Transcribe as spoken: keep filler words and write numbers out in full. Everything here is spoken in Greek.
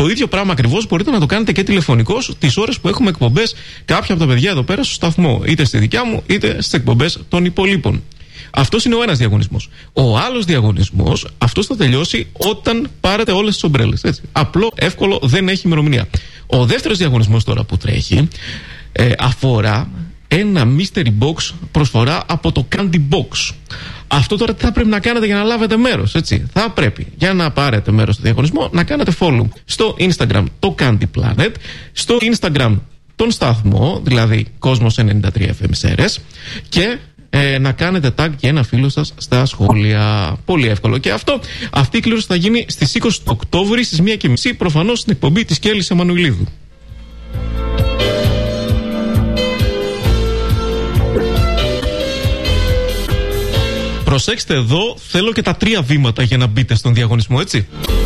Το ίδιο πράγμα ακριβώς μπορείτε να το κάνετε και τηλεφωνικώς τις ώρες που έχουμε εκπομπές κάποια από τα παιδιά εδώ πέρα στο σταθμό. Είτε στη δικιά μου, είτε στις εκπομπές των υπολείπων. Αυτός είναι ο ένας διαγωνισμός. Ο άλλος διαγωνισμός, αυτός θα τελειώσει όταν πάρετε όλες τις ομπρέλες. Έτσι. Απλό, εύκολο, δεν έχει ημερομηνία. Ο δεύτερος διαγωνισμός τώρα που τρέχει ε, αφορά ένα mystery box προσφορά από το Candy Box. Αυτό τώρα τι θα πρέπει να κάνετε για να λάβετε μέρος, έτσι. Θα πρέπει για να πάρετε μέρος στο διαγωνισμό να κάνετε follow στο Instagram το Candy Planet, στο Instagram τον σταθμό, δηλαδή Κόσμος ενενήντα τρία εφ εμ Σέρες, και ε, να κάνετε tag και ένα φίλο σας στα σχόλια. Πολύ εύκολο. Και αυτό, αυτή η κλήρωση θα γίνει στις είκοσι Οκτώβρη στις μία και μισή, προφανώς στην εκπομπή της Κέλλης Εμμανουηλίδου. Προσέξτε εδώ, θέλω και τα τρία βήματα για να μπείτε στον διαγωνισμό, έτσι.